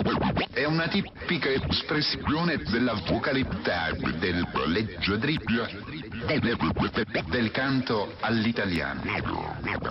È una tipica espressione della vocalità, del leggiadrio, del canto all'italiano.